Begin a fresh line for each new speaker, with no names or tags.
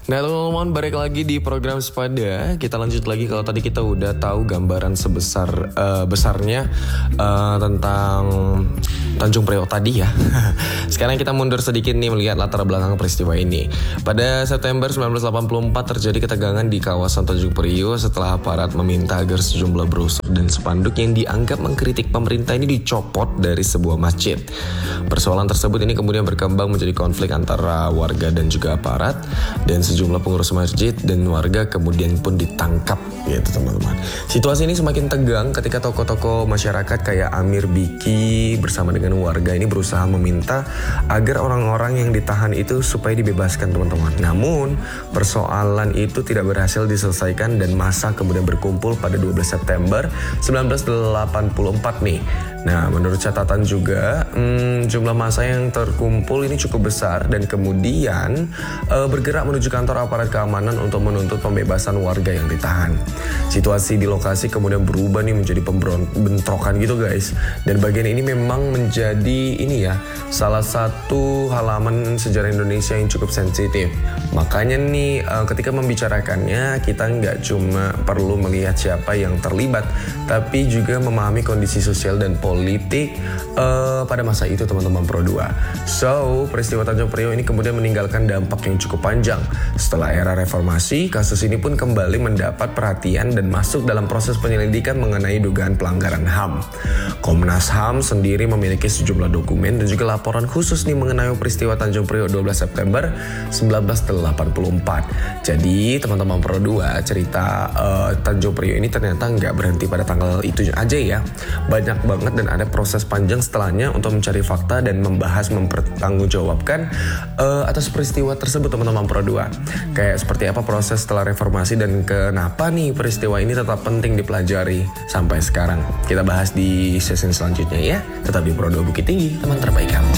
Nah teman-teman, balik lagi di program Sepada. Kita lanjut lagi. Kalau tadi kita udah tahu gambaran besarnya tentang Tanjung Priok tadi ya. Sekarang kita mundur sedikit nih melihat latar belakang peristiwa ini. Pada September 1984 terjadi ketegangan di kawasan Tanjung Priok setelah aparat meminta agar sejumlah brosur dan spanduk yang dianggap mengkritik pemerintah ini dicopot dari sebuah masjid. Persoalan tersebut ini kemudian berkembang menjadi konflik antara warga dan juga aparat, dan sejumlah pengurus masjid dan warga kemudian pun ditangkap gitu teman-teman. Situasi ini semakin tegang ketika tokoh-tokoh masyarakat kayak Amir Biki bersama dengan warga ini berusaha meminta agar orang-orang yang ditahan itu supaya dibebaskan teman-teman. Namun persoalan itu tidak berhasil diselesaikan dan massa kemudian berkumpul pada 12 September 1984 nih. Nah, menurut catatan juga jumlah massa yang terkumpul ini cukup besar dan kemudian bergerak menuju kantor aparat keamanan untuk menuntut pembebasan warga yang ditahan. Situasi di lokasi kemudian berubah nih menjadi bentrokan gitu guys. Dan bagian ini memang menjadi salah satu halaman sejarah Indonesia yang cukup sensitif. Makanya nih ketika membicarakannya kita nggak cuma perlu melihat siapa yang terlibat, tapi juga memahami kondisi sosial dan politik pada masa itu teman-teman Pro 2. So, peristiwa Tanjung Priok ini kemudian meninggalkan dampak yang cukup panjang. Setelah era reformasi, kasus ini pun kembali mendapat perhatian dan masuk dalam proses penyelidikan mengenai dugaan pelanggaran HAM. Komnas HAM sendiri memiliki sejumlah dokumen dan juga laporan khusus nih mengenai peristiwa Tanjung Priok 12 September 1984. Jadi, teman-teman Pro 2, cerita Tanjung Priok ini ternyata nggak berhenti pada tanggal itu aja ya. Banyak banget dan ada proses panjang setelahnya untuk mencari fakta dan membahas mempertanggungjawabkan atas peristiwa tersebut teman-teman Pro 2. Kayak seperti apa proses setelah reformasi dan kenapa nih peristiwa ini tetap penting dipelajari sampai sekarang. Kita bahas di sesi selanjutnya ya. Tetap di Pro 2 Bukit Tinggi, teman terbaik kamu.